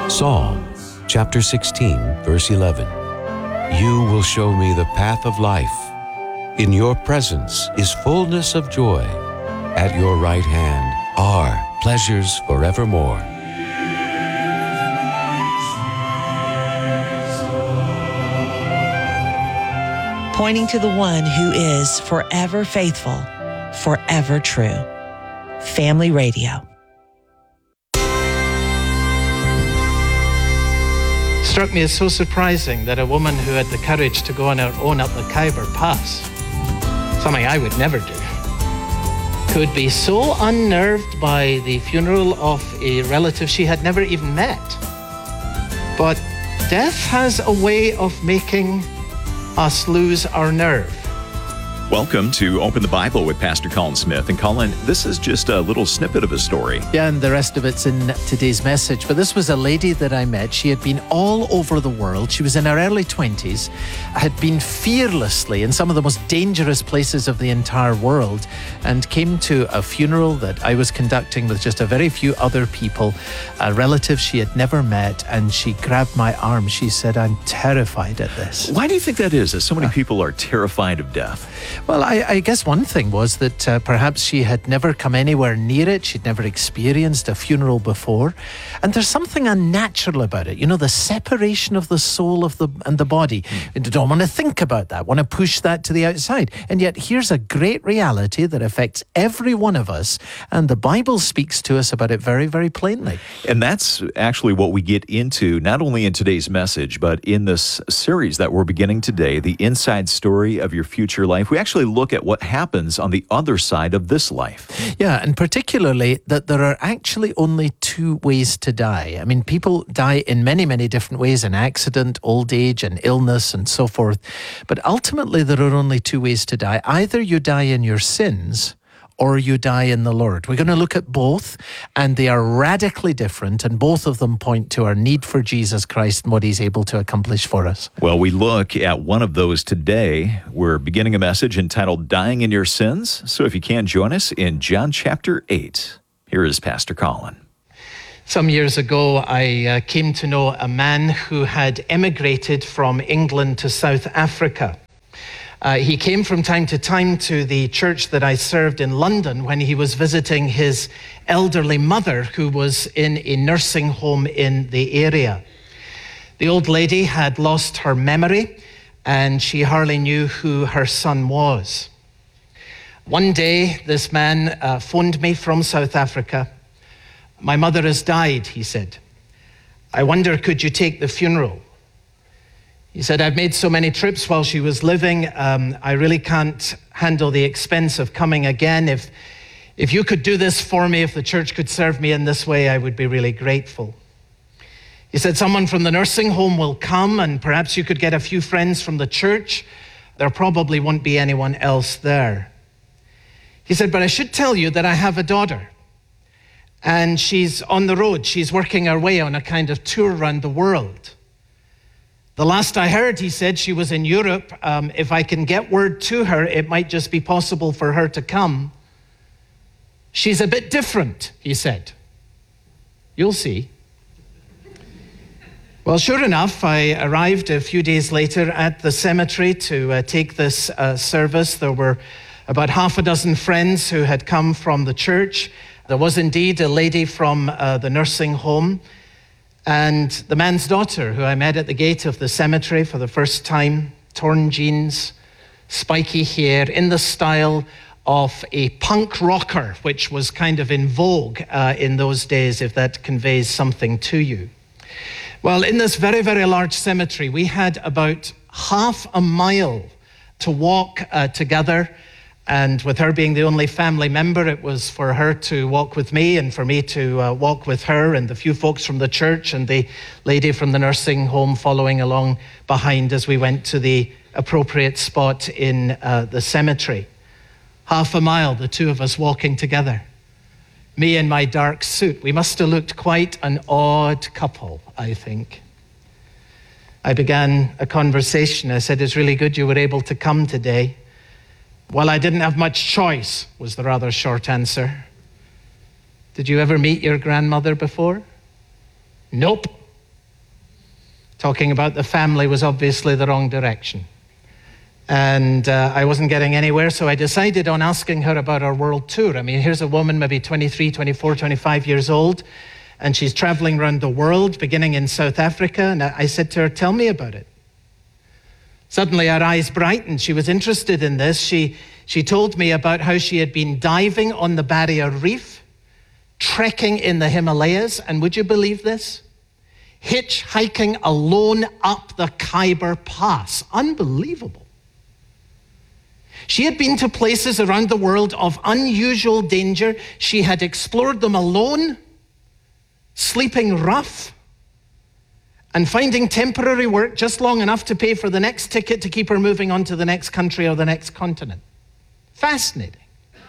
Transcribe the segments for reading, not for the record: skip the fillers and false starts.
Psalm chapter 16, verse 11. You will show me the path of life. In your presence is fullness of joy. At your right hand are pleasures forevermore. Pointing to the one who is forever faithful, forever true. Family Radio. Struck me as so surprising that a woman who had the courage to go on her own up the Khyber Pass, something I would never do, could be so unnerved by the funeral of a relative she had never even met. But death has a way of making us lose our nerve. Welcome to Open the Bible with Pastor Colin Smith. And Colin, this is just a little snippet of a story. Yeah, and the rest of it's in today's message. But this was a lady that I met. She had been all over the world. She was in her early 20s, had been fearlessly in some of the most dangerous places of the entire world, and came to a funeral that I was conducting with just a very few other people, a relative she had never met, and she grabbed my arm. She said, "I'm terrified at this." Why do you think that is, that so many people are terrified of death? Well, I guess one thing was that perhaps she had never come anywhere near it. She'd never experienced a funeral before. And there's something unnatural about it. You know, the separation of the soul and the body. You don't want to think about that, want to push that to the outside. And yet here's a great reality that affects every one of us. And the Bible speaks to us about it very, very plainly. And that's actually what we get into, not only in today's message, but in this series that we're beginning today, The Inside Story of Your Future Life. We actually look at what happens on the other side of this life. Yeah, and particularly that there are actually only two ways to die. I mean, people die in many, many different ways, in accident, old age, and illness, and so forth. But ultimately, there are only two ways to die. Either you die in your sins, or you die in the Lord. We're going to look at both, and they are radically different, and both of them point to our need for Jesus Christ and what He's able to accomplish for us. Well, we look at one of those today. We're beginning a message entitled Dying in Your Sins. So if you can, join us in John chapter 8. Here is Pastor Colin. Some years ago, I came to know a man who had emigrated from England to South Africa. He came from time to time to the church that I served in London when he was visiting his elderly mother, who was in a nursing home in the area. The old lady had lost her memory, and she hardly knew who her son was. One day, this man phoned me from South Africa. "My mother has died," he said. "I wonder, could you take the funeral?" He said, "I've made so many trips while she was living. I really can't handle the expense of coming again. If you could do this for me, if the church could serve me in this way, I would be really grateful." He said, "Someone from the nursing home will come, and perhaps you could get a few friends from the church. There probably won't be anyone else there." He said, "But I should tell you that I have a daughter, and she's on the road. She's working her way on a kind of tour around the world. The last I heard," he said, "she was in Europe. If I can get word to her, it might just be possible for her to come. She's a bit different," he said. "You'll see." Well, sure enough, I arrived a few days later at the cemetery to take this service. There were about half a dozen friends who had come from the church. There was indeed a lady from the nursing home, and the man's daughter, who I met at the gate of the cemetery for the first time. Torn jeans, spiky hair, in the style of a punk rocker, which was kind of in vogue in those days, if that conveys something to you. Well, in this very, very large cemetery, we had about half a mile to walk together. And with her being the only family member, it was for her to walk with me and for me to walk with her and the few folks from the church and the lady from the nursing home following along behind as we went to the appropriate spot in the cemetery. Half a mile, the two of us walking together. Me in my dark suit. We must have looked quite an odd couple, I think. I began a conversation. I said, "It's really good you were able to come today." "Well, I didn't have much choice," was the rather short answer. "Did you ever meet your grandmother before?" "Nope." Talking about the family was obviously the wrong direction. And I wasn't getting anywhere, so I decided on asking her about our world tour. I mean, here's a woman maybe 23, 24, 25 years old, and she's traveling around the world, beginning in South Africa. And I said to her, tell me about it. Suddenly her eyes brightened. She was interested in this. She told me about how she had been diving on the Barrier Reef, trekking in the Himalayas, and would you believe this? Hitchhiking alone up the Khyber Pass. Unbelievable. She had been to places around the world of unusual danger. She had explored them alone, sleeping rough, and finding temporary work just long enough to pay for the next ticket to keep her moving on to the next country or the next continent. Fascinating.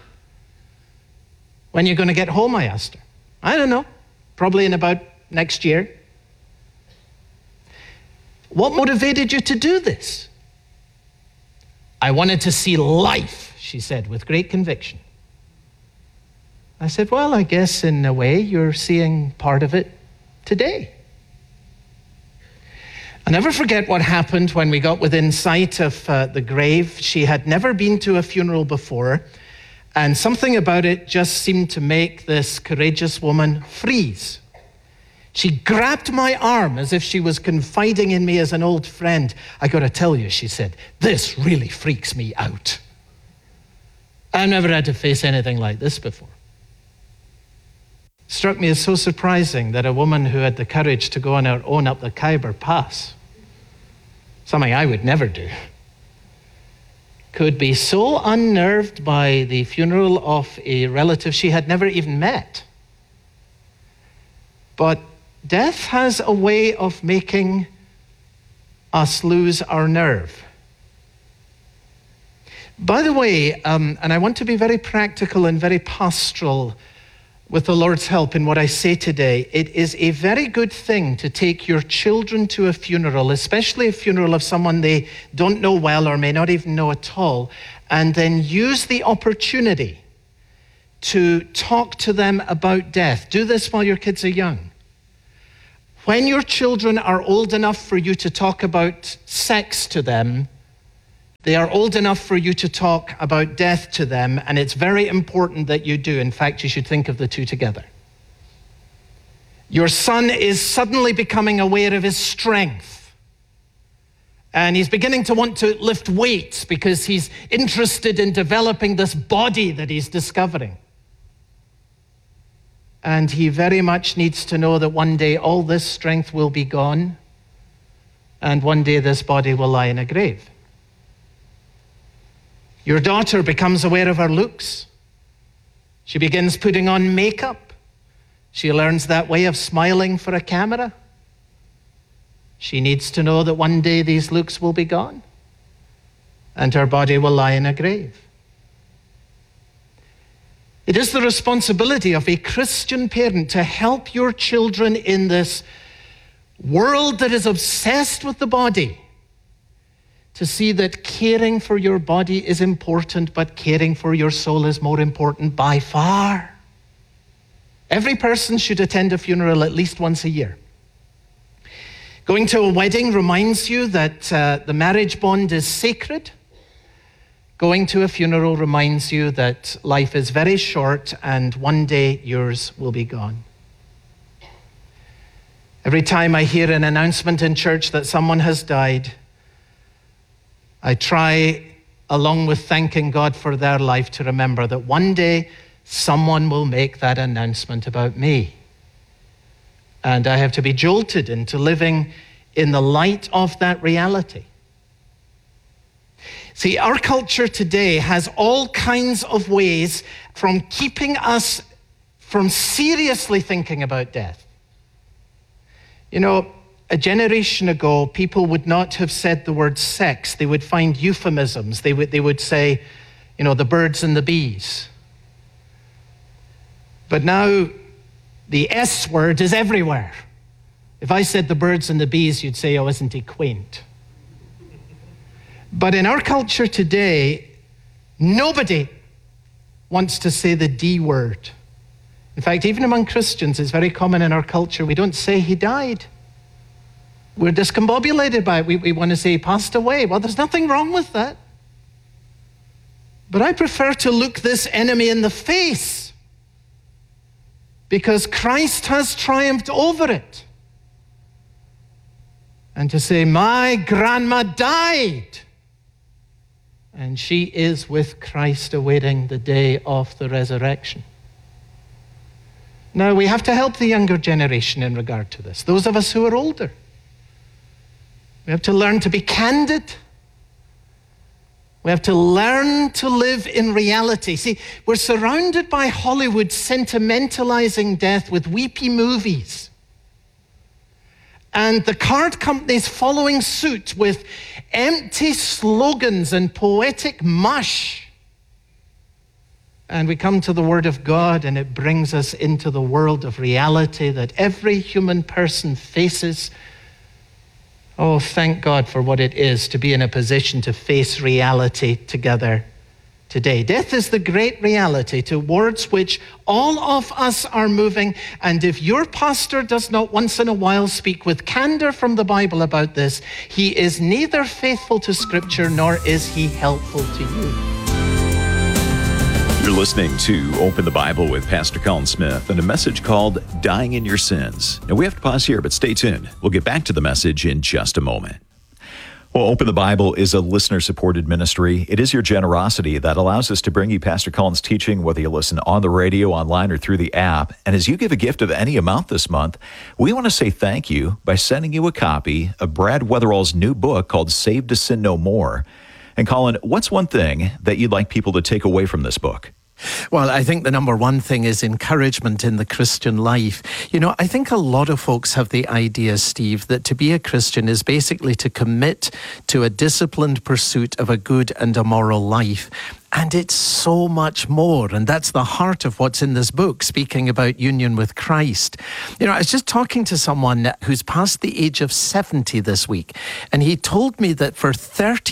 When are you going to get home, I asked her. I don't know, probably in about next year. What motivated you to do this? I wanted to see life, she said with great conviction. I said, well, I guess in a way you're seeing part of it today. I'll never forget what happened when we got within sight of the grave. She had never been to a funeral before, and something about it just seemed to make this courageous woman freeze. She grabbed my arm as if she was confiding in me as an old friend. I got to tell you, she said, this really freaks me out. I've never had to face anything like this before. It struck me as so surprising that a woman who had the courage to go on her own up the Khyber Pass, something I would never do, could be so unnerved by the funeral of a relative she had never even met. But death has a way of making us lose our nerve. By the way, and I want to be very practical and very pastoral with the Lord's help in what I say today, it is a very good thing to take your children to a funeral, especially a funeral of someone they don't know well or may not even know at all, and then use the opportunity to talk to them about death. Do this while your kids are young. When your children are old enough for you to talk about sex to them, they are old enough for you to talk about death to them, and it's very important that you do. In fact, you should think of the two together. Your son is suddenly becoming aware of his strength, and he's beginning to want to lift weights because he's interested in developing this body that he's discovering. And he very much needs to know that one day all this strength will be gone, and one day this body will lie in a grave. Your daughter becomes aware of her looks. She begins putting on makeup. She learns that way of smiling for a camera. She needs to know that one day these looks will be gone, and her body will lie in a grave. It is the responsibility of a Christian parent to help your children in this world that is obsessed with the body, to see that caring for your body is important, but caring for your soul is more important by far. Every person should attend a funeral at least once a year. Going to a wedding reminds you that the marriage bond is sacred. Going to a funeral reminds you that life is very short and one day yours will be gone. Every time I hear an announcement in church that someone has died, I try, along with thanking God for their life, to remember that one day someone will make that announcement about me. And I have to be jolted into living in the light of that reality. See, our culture today has all kinds of ways from keeping us from seriously thinking about death. You know, a generation ago, people would not have said the word sex. They would find euphemisms. They would say, you know, the birds and the bees. But now the S word is everywhere. If I said the birds and the bees, you'd say, oh, isn't he quaint? But in our culture today, nobody wants to say the D word. In fact, even among Christians, it's very common in our culture, we don't say he died. We're discombobulated by it. We want to say he passed away. Well, there's nothing wrong with that. But I prefer to look this enemy in the face because Christ has triumphed over it. And to say, my grandma died, and she is with Christ awaiting the day of the resurrection. Now, we have to help the younger generation in regard to this, those of us who are older. We have to learn to be candid. We have to learn to live in reality. See, we're surrounded by Hollywood sentimentalizing death with weepy movies. And the card companies following suit with empty slogans and poetic mush. And we come to the Word of God, and it brings us into the world of reality that every human person faces. Oh, thank God for what it is to be in a position to face reality together today. Death is the great reality towards which all of us are moving. And if your pastor does not once in a while speak with candor from the Bible about this, he is neither faithful to Scripture nor is he helpful to you. You're listening to Open the Bible with Pastor Colin Smith and a message called Dying in Your Sins. Now, we have to pause here, but stay tuned. We'll get back to the message in just a moment. Well, Open the Bible is a listener-supported ministry. It is your generosity that allows us to bring you Pastor Colin's teaching, whether you listen on the radio, online, or through the app. And as you give a gift of any amount this month, we want to say thank you by sending you a copy of Brad Weatherall's new book called Saved to Sin No More. And Colin, what's one thing that you'd like people to take away from this book? Well, I think the number one thing is encouragement in the Christian life. You know, I think a lot of folks have the idea, Steve, that to be a Christian is basically to commit to a disciplined pursuit of a good and a moral life. And it's so much more. And that's the heart of what's in this book, speaking about union with Christ. You know, I was just talking to someone who's past the age of 70 this week, and he told me that for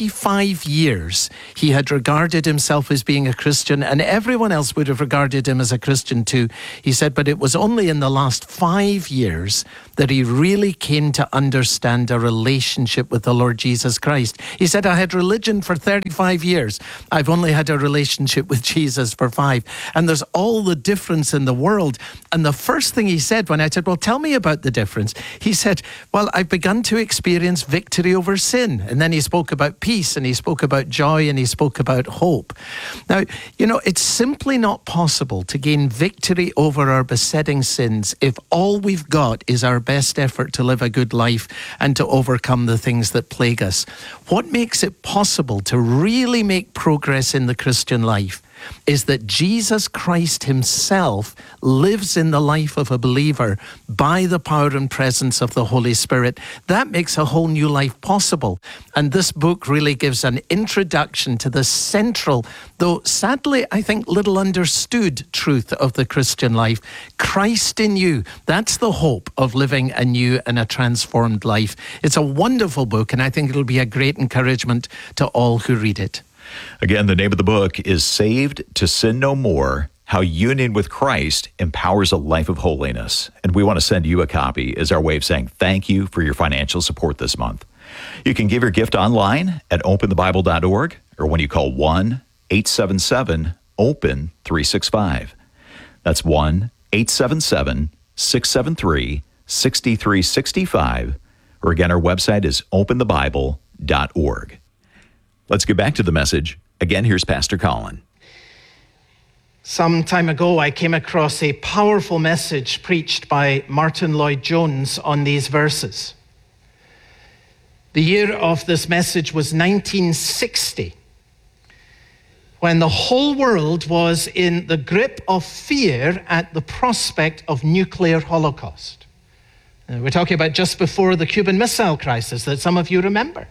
35 years, he had regarded himself as being a Christian, and everyone else would have regarded him as a Christian too. He said, but it was only in the last 5 years that he really came to understand a relationship with the Lord Jesus Christ. He said, I had religion for 35 years. I've only had a relationship with Jesus for 5. And there's all the difference in the world. And the first thing he said when I said, well, tell me about the difference. He said, well, I've begun to experience victory over sin. And then he spoke about peace, and he spoke about joy, and he spoke about hope. Now, you know, it's simply not possible to gain victory over our besetting sins if all we've got is our best effort to live a good life and to overcome the things that plague us. What makes it possible to really make progress in the Christian life is that Jesus Christ himself lives in the life of a believer by the power and presence of the Holy Spirit. That makes a whole new life possible. And this book really gives an introduction to the central, though sadly, I think, little understood truth of the Christian life. Christ in you. That's the hope of living a new and a transformed life. It's a wonderful book, and I think it'll be a great encouragement to all who read it. Again, the name of the book is Saved to Sin No More, How Union with Christ Empowers a Life of Holiness. And we want to send you a copy as our way of saying thank you for your financial support this month. You can give your gift online at openthebible.org or when you call 1-877-OPEN-365. That's 1-877-673-6365. Or again, our website is openthebible.org. Let's get back to the message. Again, here's Pastor Colin. Some time ago, I came across a powerful message preached by Martin Lloyd-Jones on these verses. The year of this message was 1960, when the whole world was in the grip of fear at the prospect of nuclear holocaust. We're talking about just before the Cuban Missile Crisis that some of you remember.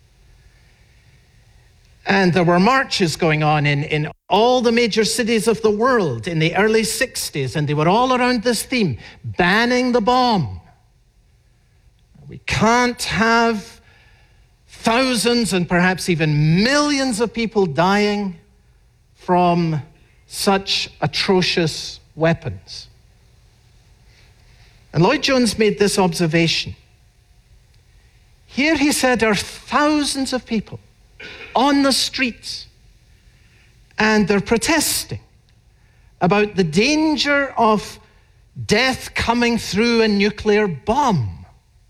And there were marches going on in all the major cities of the world in the early 60s, and they were all around this theme, banning the bomb. We can't have thousands and perhaps even millions of people dying from such atrocious weapons. And Lloyd-Jones made this observation. Here, he said, are thousands of people on the streets, and they're protesting about the danger of death coming through a nuclear bomb.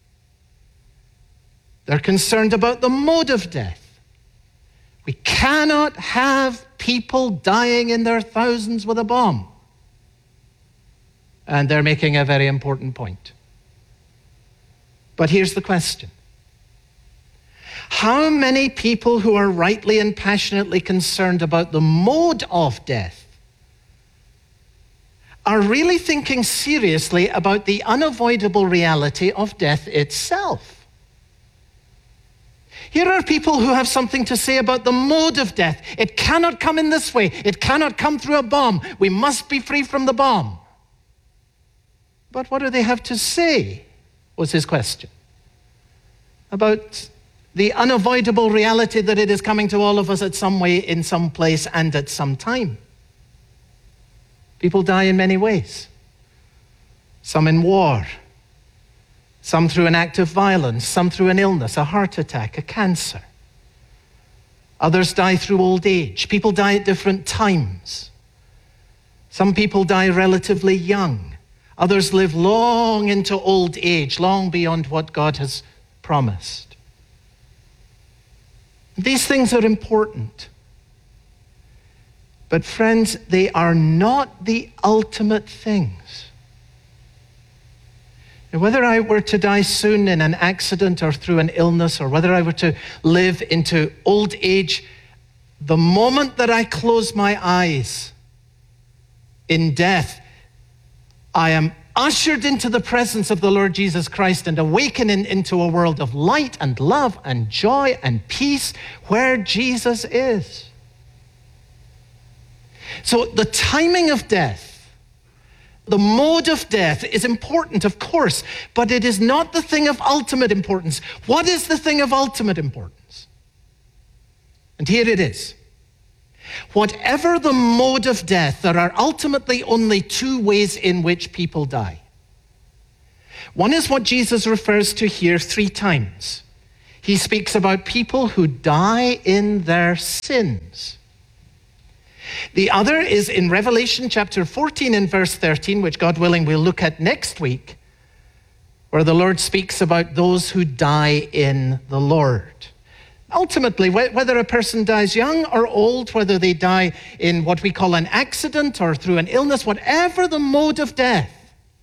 They're concerned about the mode of death. We cannot have people dying in their thousands with a bomb. And they're making a very important point. But here's the question. How many people who are rightly and passionately concerned about the mode of death are really thinking seriously about the unavoidable reality of death itself? Here are people who have something to say about the mode of death. It cannot come in this way. It cannot come through a bomb. We must be free from the bomb. But what do they have to say, was his question, about the unavoidable reality that it is coming to all of us at some way, in some place, and at some time. People die in many ways. Some in war, some through an act of violence, some through an illness, a heart attack, a cancer. Others die through old age. People die at different times. Some people die relatively young. Others live long into old age, long beyond what God has promised. These things are important. But friends, they are not the ultimate things. And whether I were to die soon in an accident or through an illness, or whether I were to live into old age, the moment that I close my eyes in death, I am ushered into the presence of the Lord Jesus Christ and awakening into a world of light and love and joy and peace where Jesus is. So the timing of death, the mode of death is important, of course, but it is not the thing of ultimate importance. What is the thing of ultimate importance? And here it is. Whatever the mode of death, there are ultimately only two ways in which people die. One is what Jesus refers to here 3 times. He speaks about people who die in their sins. The other is in Revelation chapter 14 and verse 13, which God willing we'll look at next week, where the Lord speaks about those who die in the Lord. Ultimately, whether a person dies young or old, whether they die in what we call an accident or through an illness, whatever the mode of death,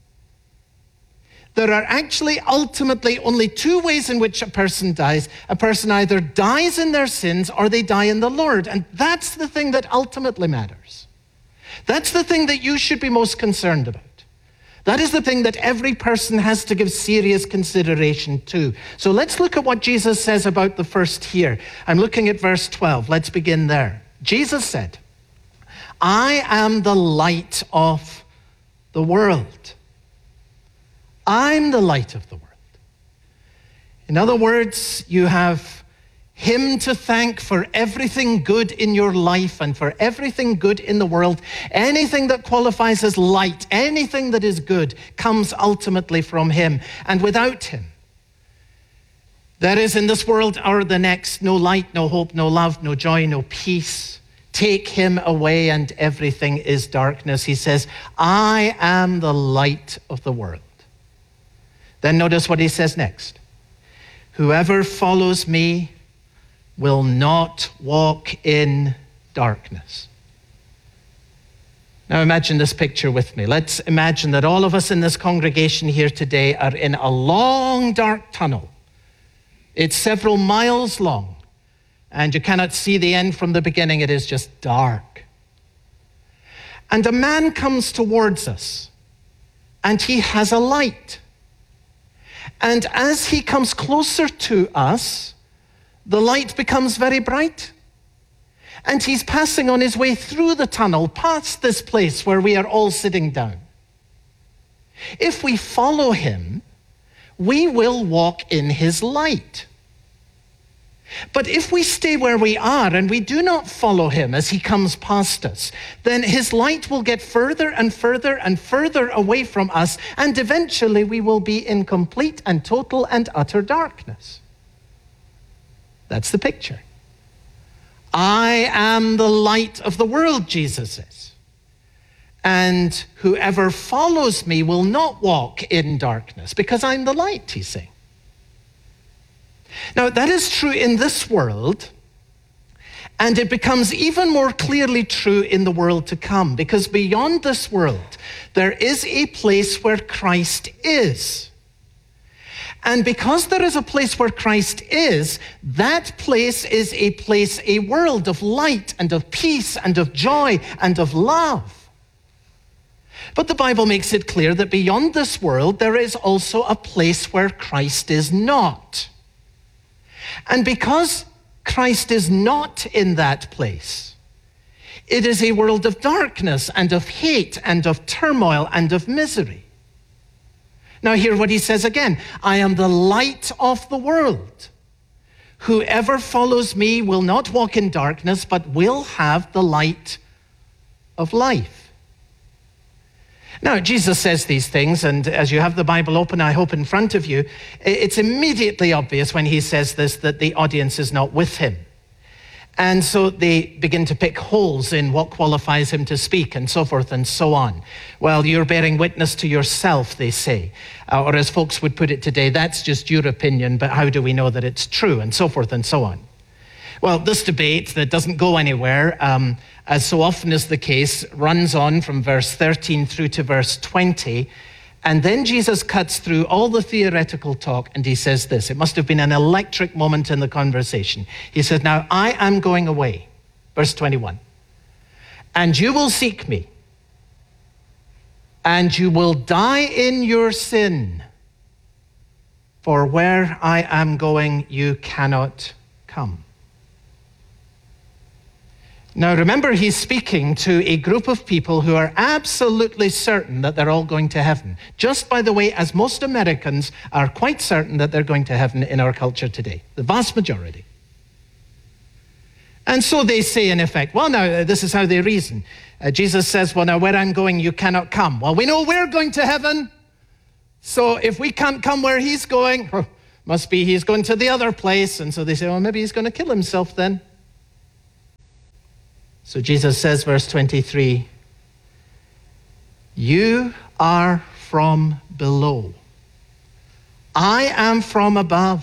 there are actually ultimately only 2 ways in which a person dies. A person either dies in their sins or they die in the Lord. And that's the thing that ultimately matters. That's the thing that you should be most concerned about. That is the thing that every person has to give serious consideration to. So let's look at what Jesus says about the first here. I'm looking at verse 12. Let's begin there. Jesus said, I am the light of the world. I'm the light of the world. In other words, you have Him to thank for everything good in your life and for everything good in the world. Anything that qualifies as light, anything that is good, comes ultimately from Him. And without Him, there is in this world or the next no light, no hope, no love, no joy, no peace. Take Him away and everything is darkness. He says, I am the light of the world. Then notice what He says next. Whoever follows me will not walk in darkness. Now imagine this picture with me. Let's imagine that all of us in this congregation here today are in a long, dark tunnel. It's several miles long, and you cannot see the end from the beginning. It is just dark. And a man comes towards us, and he has a light. And as he comes closer to us, the light becomes very bright. And he's passing on his way through the tunnel, past this place where we are all sitting down. If we follow him, we will walk in his light. But if we stay where we are and we do not follow him as he comes past us, then his light will get further and further and further away from us, and eventually we will be in complete and total and utter darkness. That's the picture. I am the light of the world, Jesus says. And whoever follows me will not walk in darkness, because I'm the light, he's saying. Now, that is true in this world, and it becomes even more clearly true in the world to come, because beyond this world, there is a place where Christ is. And because there is a place where Christ is, that place is a world of light and of peace and of joy and of love. But the Bible makes it clear that beyond this world, there is also a place where Christ is not. And because Christ is not in that place, it is a world of darkness and of hate and of turmoil and of misery. Now hear what he says again. I am the light of the world. Whoever follows me will not walk in darkness, but will have the light of life. Now, Jesus says these things, and as you have the Bible open, I hope, in front of you, it's immediately obvious when he says this that the audience is not with him. And so they begin to pick holes in what qualifies him to speak, and so forth and so on. Well, you're bearing witness to yourself, they say. Or as folks would put it today, that's just your opinion, but how do we know that it's true, and so forth and so on. Well, this debate that doesn't go anywhere, as so often is the case, runs on from verse 13 through to verse 20. And then Jesus cuts through all the theoretical talk and he says this. It must have been an electric moment in the conversation. He says, now I am going away, verse 21, and you will seek me, and you will die in your sin, for where I am going, you cannot come. Now remember, he's speaking to a group of people who are absolutely certain that they're all going to heaven. Just by the way, as most Americans are quite certain that they're going to heaven in our culture today, the vast majority. And so they say, in effect, well, now, this is how they reason. Jesus says, well, now, where I'm going, you cannot come. Well, we know we're going to heaven. So if we can't come where he's going, must be he's going to the other place. And so they say, well, maybe he's going to kill himself then. So Jesus says, verse 23, you are from below. I am from above.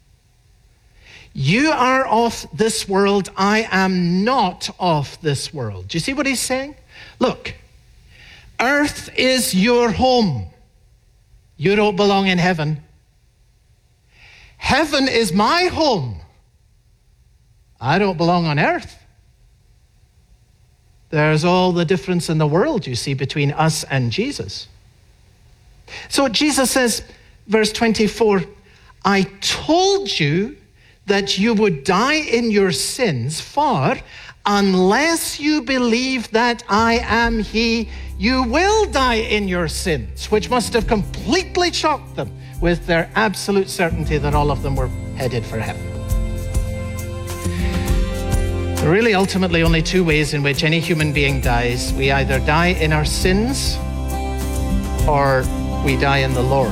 You are of this world. I am not of this world. Do you see what he's saying? Look, earth is your home. You don't belong in heaven. Heaven is my home. I don't belong on earth. There's all the difference in the world, you see, between us and Jesus. So Jesus says, verse 24, I told you that you would die in your sins, for unless you believe that I am he, you will die in your sins, which must have completely shocked them with their absolute certainty that all of them were headed for heaven. There are really ultimately only two ways in which any human being dies. We either die in our sins or we die in the Lord.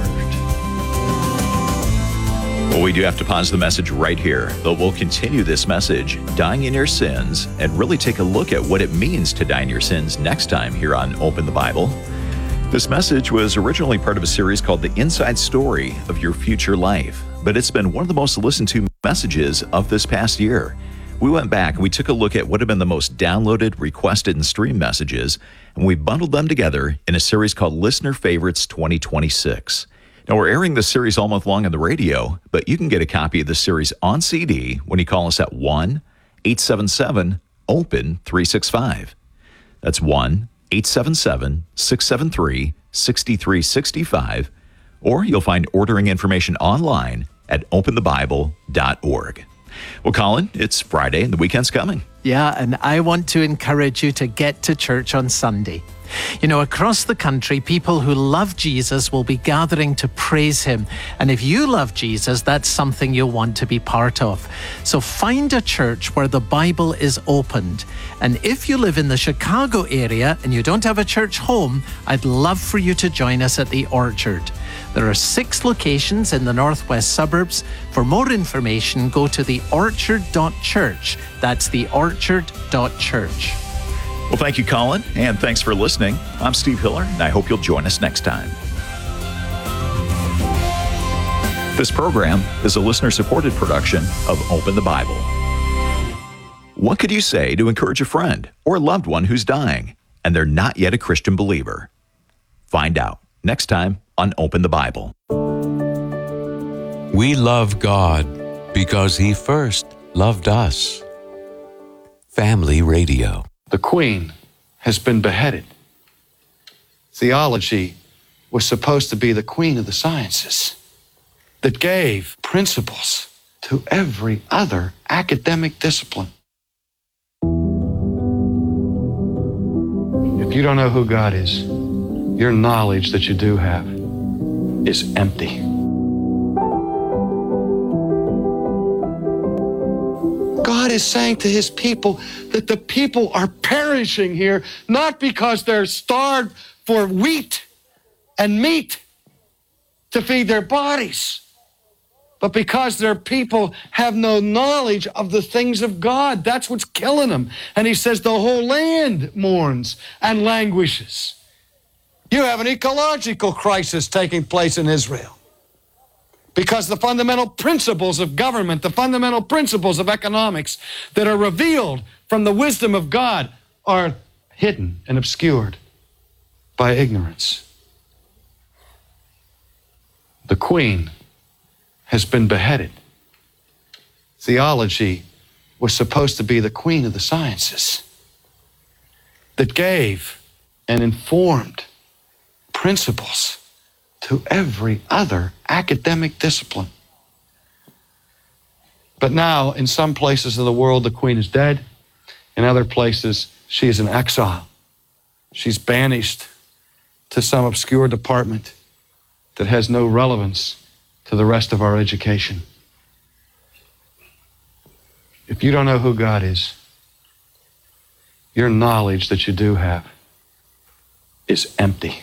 Well, we do have to pause the message right here, but we'll continue this message, Dying in Your Sins, and really take a look at what it means to die in your sins next time here on Open the Bible. This message was originally part of a series called The Inside Story of Your Future Life, but it's been one of the most listened to messages of this past year. We went back and we took a look at what have been the most downloaded, requested, and streamed messages, and we bundled them together in a series called Listener Favorites 2026. Now, we're airing this series all month long on the radio, but you can get a copy of the series on CD when you call us at 1-877-OPEN-365. That's 1-877-673-6365, or you'll find ordering information online at openthebible.org. Well, Colin, it's Friday and the weekend's coming. Yeah, and I want to encourage you to get to church on Sunday. You know, across the country, people who love Jesus will be gathering to praise him. And if you love Jesus, that's something you'll want to be part of. So find a church where the Bible is opened. And if you live in the Chicago area and you don't have a church home, I'd love for you to join us at the Orchard. There are 6 locations in the northwest suburbs. For more information, go to theorchard.church. That's theorchard.church. Well, thank you, Colin, and thanks for listening. I'm Steve Hiller, and I hope you'll join us next time. This program is a listener-supported production of Open the Bible. What could you say to encourage a friend or a loved one who's dying and they're not yet a Christian believer? Find out next time on Open the Bible. We love God because He first loved us. Family Radio. The Queen has been beheaded. Theology was supposed to be the queen of the sciences that gave principles to every other academic discipline. If you don't know who God is, your knowledge that you do have is empty. God is saying to his people that the people are perishing here, not because they're starved for wheat and meat to feed their bodies, but because their people have no knowledge of the things of God. That's what's killing them. And he says the whole land mourns and languishes. You have an ecological crisis taking place in Israel, because the fundamental principles of government, the fundamental principles of economics that are revealed from the wisdom of God are hidden and obscured by ignorance. The Queen has been beheaded. Theology was supposed to be the queen of the sciences that gave and informed principles to every other academic discipline. But now, in some places of the world, the Queen is dead. In other places, she is in exile. She's banished to some obscure department that has no relevance to the rest of our education. If you don't know who God is, your knowledge that you do have is empty.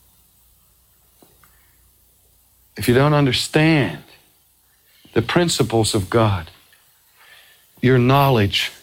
If you don't understand the principles of God, your knowledge